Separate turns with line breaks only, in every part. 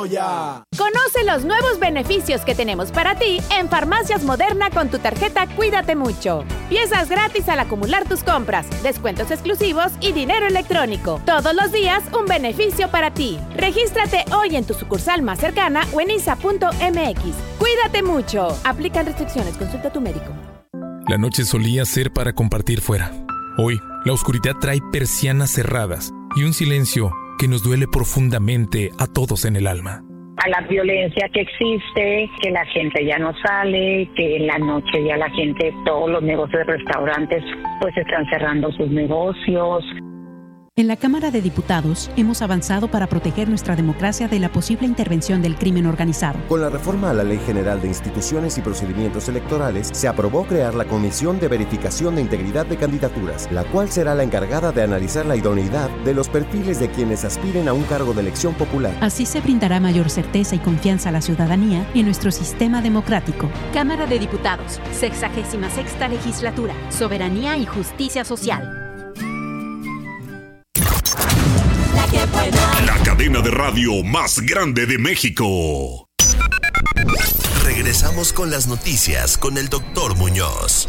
ya!
Conoce los nuevos beneficios que tenemos para ti en Farmacias Moderna con tu tarjeta Cuídate Mucho. Piezas gratis al acumular tus compras, descuentos exclusivos y dinero electrónico. Todos los días un beneficio para ti. Regístrate hoy en tu sucursal más cercana o en isa.mx. Cuídate mucho. Aplican restricciones. Consulta a tu médico.
La noche solía ser para compartir fuera. Hoy, la oscuridad trae persianas cerradas y un silencio que nos duele profundamente a todos en el alma.
A la violencia que existe, que la gente ya no sale, que en la noche ya la gente, todos los negocios de restaurantes pues están cerrando sus negocios.
En la Cámara de Diputados hemos avanzado para proteger nuestra democracia de la posible intervención del crimen organizado.
Con la reforma a la Ley General de Instituciones y Procedimientos Electorales, se aprobó crear la Comisión de Verificación de Integridad de Candidaturas, la cual será la encargada de analizar la idoneidad de los perfiles de quienes aspiren a un cargo de elección popular.
Así se brindará mayor certeza y confianza a la ciudadanía en nuestro sistema democrático.
Cámara de Diputados, 66ª Legislatura, Soberanía y Justicia Social.
La cadena de radio más grande de México.
Regresamos con las noticias con el Dr. Muñoz.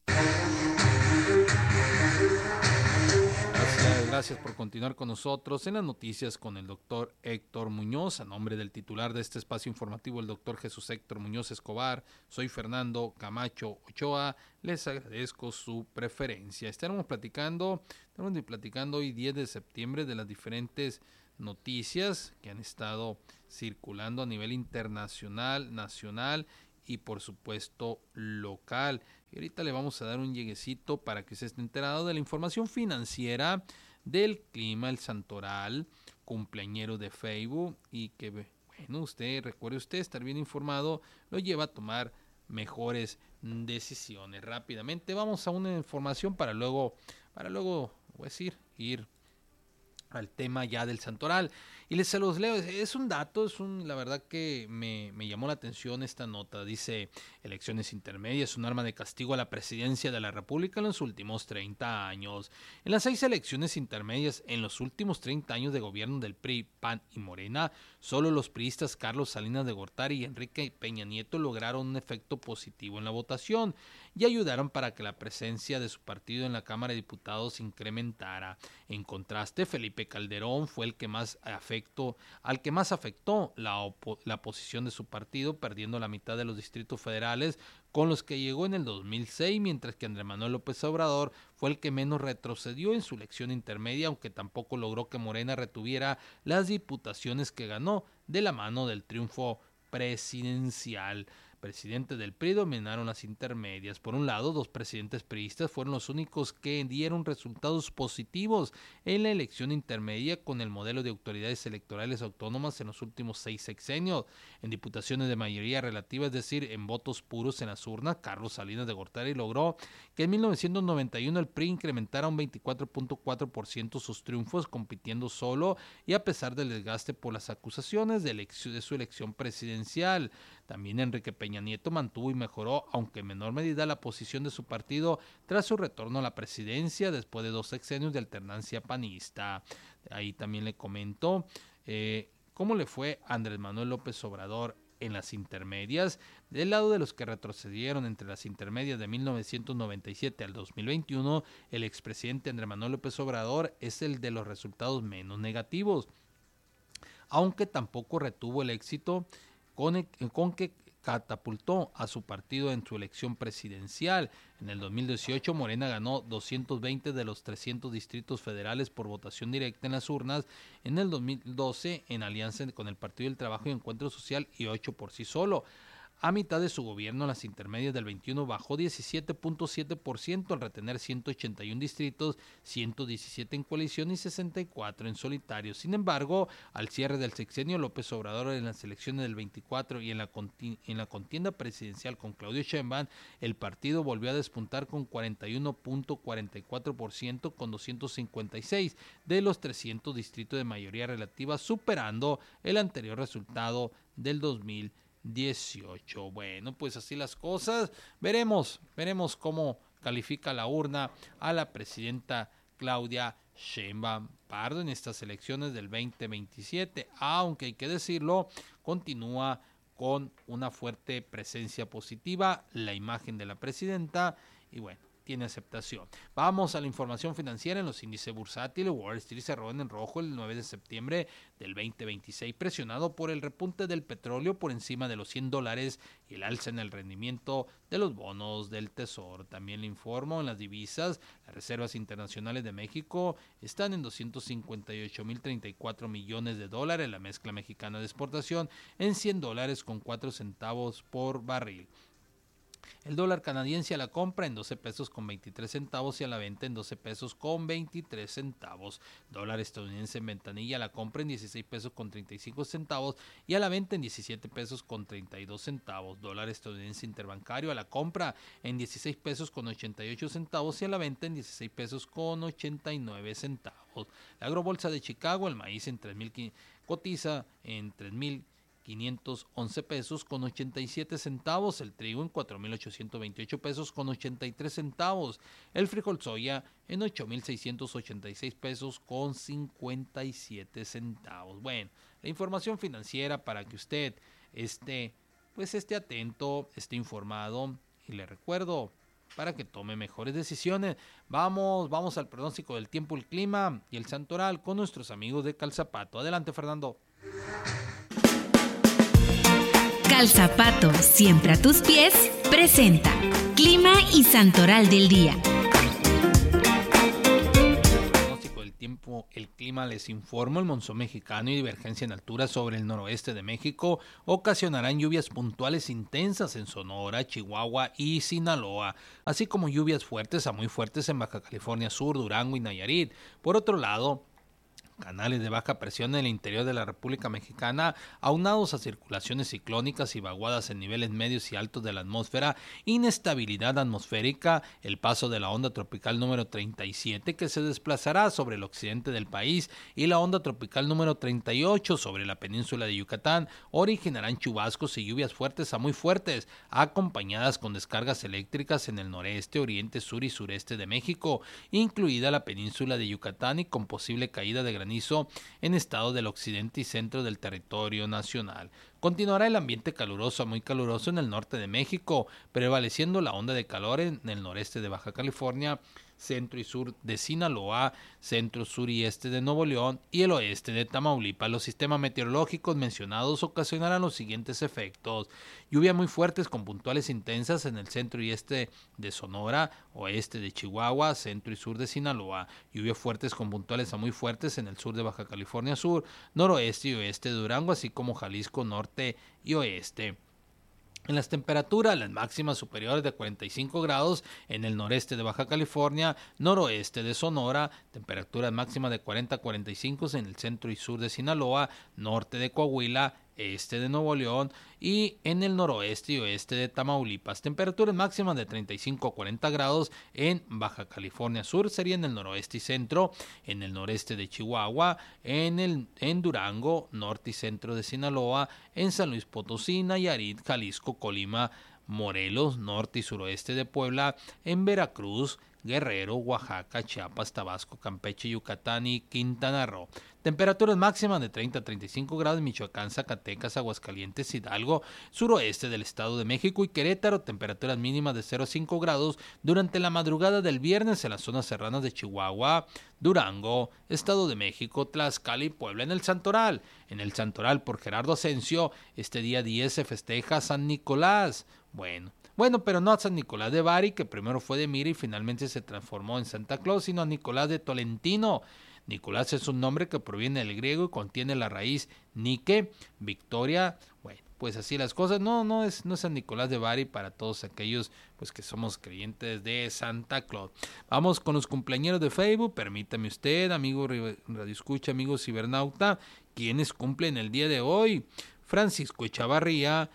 Gracias por continuar con nosotros en las noticias con el doctor Héctor Muñoz. A nombre del titular de este espacio informativo, el doctor Jesús Héctor Muñoz Escobar, soy Fernando Camacho Ochoa. Les agradezco su preferencia. Estaremos platicando hoy 10 de septiembre de las diferentes noticias que han estado circulando a nivel internacional, nacional y por supuesto local. Y ahorita le vamos a dar un lleguecito para que se esté enterado de la información financiera, del clima, el santoral, cumpleañero de Facebook, y que, bueno, recuerde estar bien informado, lo lleva a tomar mejores decisiones. Rápidamente vamos a una información para luego, ir al tema ya del santoral. Y se los leo, es un dato, la verdad que me llamó la atención esta nota. Dice, elecciones intermedias, un arma de castigo a la presidencia de la República en los últimos 30 años. En las 6 elecciones intermedias, en los últimos 30 años de gobierno del PRI, PAN y Morena, solo los priistas Carlos Salinas de Gortari y Enrique Peña Nieto lograron un efecto positivo en la votación y ayudaron para que la presencia de su partido en la Cámara de Diputados incrementara. En contraste, Felipe Calderón fue al que más afectó la posición de su partido, perdiendo la mitad de los distritos federales con los que llegó en el 2006, mientras que Andrés Manuel López Obrador fue el que menos retrocedió en su elección intermedia, aunque tampoco logró que Morena retuviera las diputaciones que ganó de la mano del triunfo presidencial. Presidentes del PRI dominaron las intermedias. Por un lado, 2 presidentes priistas fueron los únicos que dieron resultados positivos en la elección intermedia con el modelo de autoridades electorales autónomas en los últimos 6 sexenios. En diputaciones de mayoría relativa, es decir, en votos puros en las urnas, Carlos Salinas de Gortari logró que en 1991 el PRI incrementara un 24.4% sus triunfos, compitiendo solo y a pesar del desgaste por las acusaciones de su elección presidencial. También Enrique Peña Nieto mantuvo y mejoró, aunque en menor medida, la posición de su partido tras su retorno a la presidencia después de 2 sexenios de alternancia panista. Ahí también le comento cómo le fue a Andrés Manuel López Obrador en las intermedias. Del lado de los que retrocedieron entre las intermedias de 1997 al 2021, el expresidente Andrés Manuel López Obrador es el de los resultados menos negativos, aunque tampoco retuvo el éxito con que catapultó a su partido en su elección presidencial. En el 2018, Morena ganó 220 de los 300 distritos federales por votación directa en las urnas. En el 2012, en alianza con el Partido del Trabajo y Encuentro Social, y 8 por sí solo. A mitad de su gobierno, las intermedias del 21 bajó 17.7% al retener 181 distritos, 117 en coalición y 64 en solitario. Sin embargo, al cierre del sexenio, López Obrador en las elecciones del 24 y en la contienda presidencial con Claudio Sheinbaum, el partido volvió a despuntar con 41.44% con 256 de los 300 distritos de mayoría relativa, superando el anterior resultado del 2018. Bueno, pues así las cosas. Veremos cómo califica la urna a la presidenta Claudia Sheinbaum Pardo en estas elecciones del 2027, aunque hay que decirlo, continúa con una fuerte presencia positiva la imagen de la presidenta y bueno, tiene aceptación. Vamos a la información financiera en los índices bursátiles. Wall Street cerró en rojo el 9 de septiembre del 2026, presionado por el repunte del petróleo por encima de los $100 y el alza en el rendimiento de los bonos del Tesoro. También le informo en las divisas, las reservas internacionales de México están en $258,034 millones, la mezcla mexicana de exportación en $100 con 4 centavos por barril. El dólar canadiense a la compra en 12 pesos con 23 centavos y a la venta en 12 pesos con 23 centavos. Dólar estadounidense en ventanilla a la compra en 16 pesos con 35 centavos y a la venta en 17 pesos con 32 centavos. Dólar estadounidense interbancario a la compra en 16 pesos con 88 centavos y a la venta en 16 pesos con 89 centavos. La agrobolsa de Chicago, el maíz en 3,000 cotiza en 3,511 pesos con 87 centavos, el trigo en 4,828 pesos con 83 centavos, el frijol soya en 8,686 pesos con 57 centavos. Bueno, la información financiera para que usted esté atento, esté informado y le recuerdo para que tome mejores decisiones. Vamos al pronóstico del tiempo, el clima y el santoral con nuestros amigos de Calzapato. Adelante, Fernando.
Calzapato, siempre a tus pies, presenta Clima y Santoral del Día.
Pronóstico del tiempo, el clima, les informo, el monzón mexicano y divergencia en altura sobre el noroeste de México ocasionarán lluvias puntuales intensas en Sonora, Chihuahua y Sinaloa, así como lluvias fuertes a muy fuertes en Baja California Sur, Durango y Nayarit. Por otro lado, canales de baja presión en el interior de la República Mexicana, aunados a circulaciones ciclónicas y vaguadas en niveles medios y altos de la atmósfera, inestabilidad atmosférica, el paso de la onda tropical número 37 que se desplazará sobre el occidente del país y la onda tropical número 38 sobre la península de Yucatán originarán chubascos y lluvias fuertes a muy fuertes, acompañadas con descargas eléctricas en el noreste, oriente, sur y sureste de México, incluida la península de Yucatán y con posible caída de granizo en estados del occidente y centro del territorio nacional. Continuará el ambiente caluroso a muy caluroso en el norte de México, prevaleciendo la onda de calor en el noreste de Baja California, centro y sur de Sinaloa, centro, sur y este de Nuevo León y el oeste de Tamaulipas. Los sistemas meteorológicos mencionados ocasionarán los siguientes efectos: lluvias muy fuertes con puntuales intensas en el centro y este de Sonora, oeste de Chihuahua, centro y sur de Sinaloa, lluvias fuertes con puntuales a muy fuertes en el sur de Baja California Sur, noroeste y oeste de Durango, así como Jalisco norte y oeste. En las temperaturas, las máximas superiores de 45 grados en el noreste de Baja California, noroeste de Sonora, temperaturas máximas de 40 a 45 en el centro y sur de Sinaloa, norte de Coahuila, este de Nuevo León y en el noroeste y oeste de Tamaulipas. Temperaturas máximas de 35 a 40 grados en Baja California Sur, sería en el noroeste y centro, en el noreste de Chihuahua, en Durango, norte y centro de Sinaloa, en San Luis Potosí, Nayarit, Jalisco, Colima, Morelos, norte y suroeste de Puebla, en Veracruz, Guerrero, Oaxaca, Chiapas, Tabasco, Campeche, Yucatán y Quintana Roo. Temperaturas máximas de 30 a 35 grados en Michoacán, Zacatecas, Aguascalientes, Hidalgo, suroeste del Estado de México y Querétaro. Temperaturas mínimas de 0 a 5 grados durante la madrugada del viernes en las zonas serranas de Chihuahua, Durango, Estado de México, Tlaxcala y Puebla. En el Santoral, por Gerardo Asensio, este día 10 se festeja San Nicolás. Bueno, pero no a San Nicolás de Bari, que primero fue de Mira y finalmente se transformó en Santa Claus, sino a Nicolás de Tolentino. Nicolás es un nombre que proviene del griego y contiene la raíz Nike, victoria. Bueno, pues así las cosas. No es San Nicolás de Bari para todos aquellos pues que somos creyentes de Santa Claus. Vamos con los cumpleañeros de Facebook. Permítame usted, amigo radioescucha, amigo cibernauta, quienes cumplen el día de hoy: Francisco Echavarría,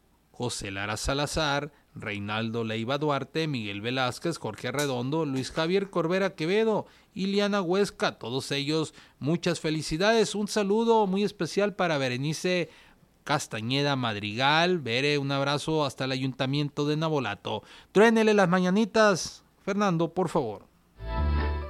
José Lara Salazar, Reinaldo Leiva Duarte, Miguel Velázquez, Jorge Arredondo, Luis Javier Corbera Quevedo, Iliana Huesca, todos ellos muchas felicidades. Un saludo muy especial para Berenice Castañeda Madrigal. Bere, un abrazo hasta el Ayuntamiento de Navolato. Truénele las mañanitas, Fernando, por favor.